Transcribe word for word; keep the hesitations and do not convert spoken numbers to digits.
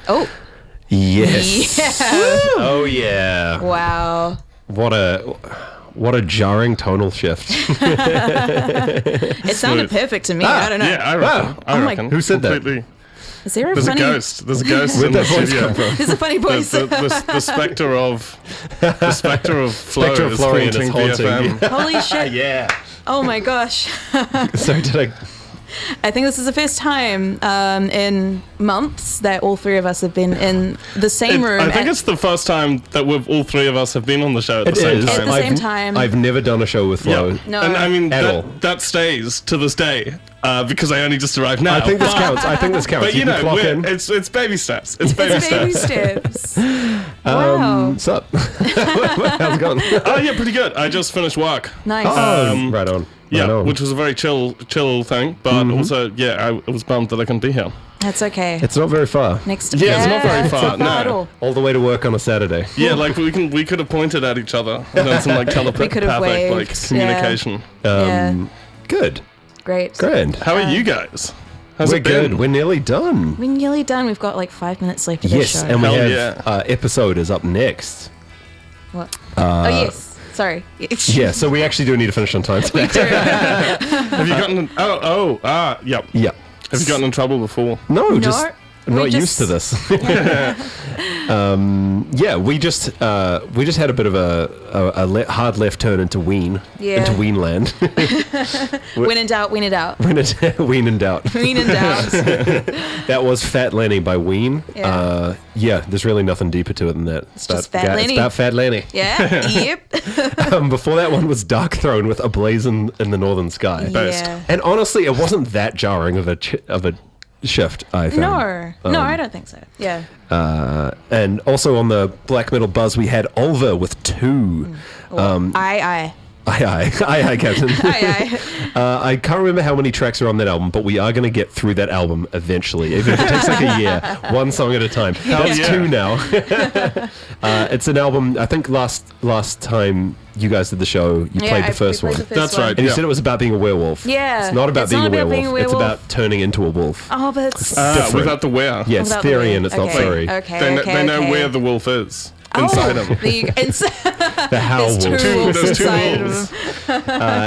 Oh. Yes. Yeah. Oh yeah. Wow. What a what a jarring tonal shift. It sounded perfect to me. Ah, I don't know. Yeah, I reckon. Wow. I Oh my- reckon. Who said that? Completely. Is there a There's funny... a ghost. There's a ghost Where'd in the that voice studio. come from? There's a funny The, voice. the, the, the spectre of the spectre of Flo Spectre of is Florian is haunting B F M. haunting. Holy shit. Yeah. Oh my gosh. So did I? I think this is the first time um, in months that all three of us have been in the same It- room. I think at- it's the first time that we've all three of us have been on the show at It the same is. time. At the I've, same time. I've never done a show with Flo. Yeah. No. And I mean, At that, all. that stays to this day uh, because I only just arrived now. I think this But- counts. I think this counts. But you, can know, clock we're- in. it's it's baby steps. It's baby It's baby steps. steps. Wow. Um, sup? How's it going? Oh yeah, pretty good. I just finished work. Nice. Oh, Um, right on. Yeah, right on. which was a very chill chill thing, but Mm-hmm. also yeah, I was bummed that I couldn't be here. That's okay. It's not very far. Next. Yeah, it's not very far, It's not at no. all. All the way to work on a Saturday. Yeah, like we can we could have pointed at each other and done some like We could have telepathic waved, like yeah. communication. Um, Yeah. Good. Great. Grand. How are you guys? How's We're it been? good. We're nearly done. We're nearly done. We've got like five minutes left of Yes, this show. and we Hell have yeah. uh, episode is up next. What? Uh, oh yes. Sorry. Yeah, so we actually do need to finish on time today. Have you gotten? In, oh oh ah yep. Yeah. Have you gotten in trouble before? No, No, just we not just- used to this. um, yeah, we just uh, we just had a bit of a, a, a le- hard left turn into Ween, Yeah. into Weenland. When in doubt, win it out. When it, Ween in doubt. Win in doubt. That was Fat Lenny by Ween. Yeah. Uh, yeah, there's really nothing deeper to it than that. It's just about Fat ga- Lenny. It's about Fat Lenny. Yeah. Yep. Um, before that one was Dark Throne with Ablazing in the Northern Sky. Best. Yeah. And honestly, it wasn't that jarring of a ch- of a shift, I found. No. No, Um, I don't think so. Yeah. Uh, and also on the black metal buzz, we had Ulva with two. Um, I I. aye, aye, aye, aye, Captain. I I. Uh, I can't remember how many tracks are on that album, but we are going to get through that album eventually, even if it takes like a year, one song at a time. That's yeah. two now. uh, it's an album. I think last last time you guys did the show, you Yeah, played I- the first we played one, the first That's one. right. and you Yeah. said it was about being a werewolf. Yeah. It's not about, It's being, not a about being werewolf. a It's werewolf. about turning into a wolf. Oh, but it's. Ah, different. without the where. Yeah, it's Without the Therian. word. It's not Okay. furry. Okay. They, kn- okay, they know okay. where the wolf is inside oh, him. there you go. Inside. The Howl There's two Wolf. Two- wolves there's two inside wolves. of him. Uh,